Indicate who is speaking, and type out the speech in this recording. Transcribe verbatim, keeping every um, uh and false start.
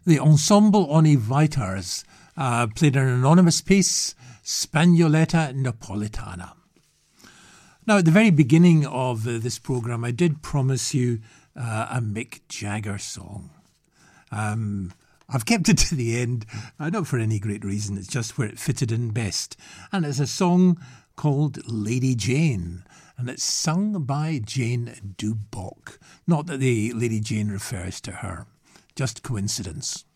Speaker 1: The Ensemble Oni Vitars uh, played an anonymous piece, Spagnoletta Napolitana. Now, at the very beginning of uh, this programme, I did promise you uh, a Mick Jagger song. Um, I've kept it to the end, uh, not for any great reason, it's just where it fitted in best. And it's a song called Lady Jane, and it's sung by Jane Duboc. Not that the Lady Jane refers to her, just coincidence.